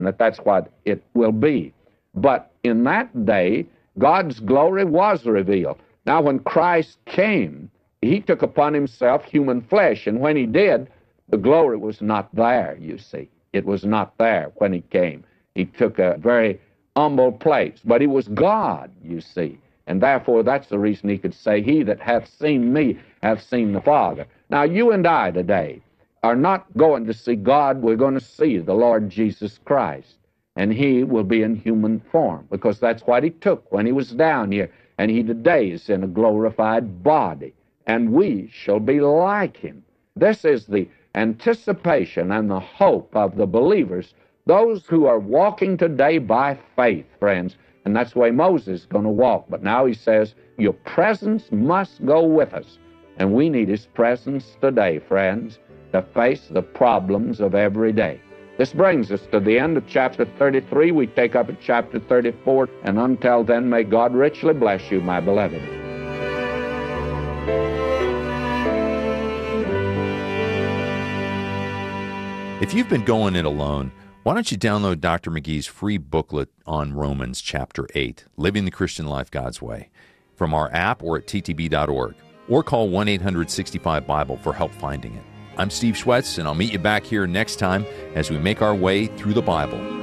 that's what it will be. But in that day, God's glory was revealed. Now, when Christ came, he took upon himself human flesh, and when he did, the glory was not there, you see. It was not there when he came. He took a very humble place, but he was God, you see. And therefore, that's the reason he could say, "He that hath seen me hath seen the Father." Now, you and I today are not going to see God. We're going to see the Lord Jesus Christ. And he will be in human form, because that's what he took when he was down here. And he today is in a glorified body. And we shall be like him. This is the anticipation and the hope of the believers, those who are walking today by faith, friends. And that's the way Moses is going to walk. But now he says, your presence must go with us. And we need his presence today, friends, to face the problems of every day. This brings us to the end of chapter 33. We take up at chapter 34. And until then, may God richly bless you, my beloved. If you've been going it alone, why don't you download Dr. McGee's free booklet on Romans chapter 8, Living the Christian Life God's Way, from our app or at ttb.org, or call 1-800-65-BIBLE for help finding it. I'm Steve Schwetz, and I'll meet you back here next time as we make our way through the Bible.